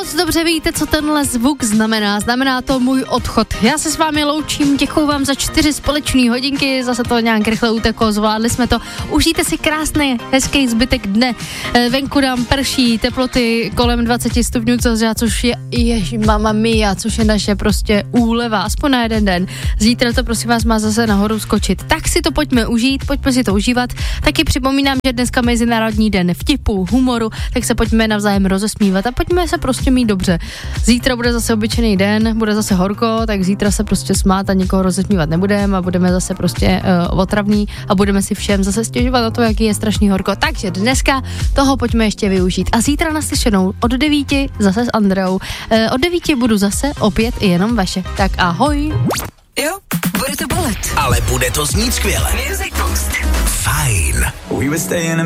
moc dobře víte, co tenhle zvuk znamená. Znamená to můj odchod. Já se s vámi loučím, děkuju vám za 4 společné hodinky, zase to nějak rychle uteklo, zvládli jsme to. Užijte si krásný, hezký zbytek dne. Venku nám prší, teploty kolem 20 stupňů Celsia, což je mamma mia, což je naše prostě úleva, aspoň na jeden den. Zítra to prosím vás má zase nahoru skočit. Tak si to pojďme užít, pojďme si to užívat. Taky připomínám, že dneska Mezinárodní den vtipu, humoru, tak se pojďme navzájem rozesmívat a pojďme se prostě mít dobře. Zítra bude zase obyčejný den, bude zase horko, tak zítra se prostě smát a nikoho rozesmívat nebudeme a budeme zase prostě otravní a budeme si všem zase stěžovat na to, jaký je strašný horko. Takže dneska toho pojďme ještě využít. A zítra naslyšenou od 9 zase s Andreou. Od 9 budu zase opět jenom vaše. Tak ahoj. Jo, bude to bolet. Ale bude to znít skvěle. Music Box. Fajn. We were staying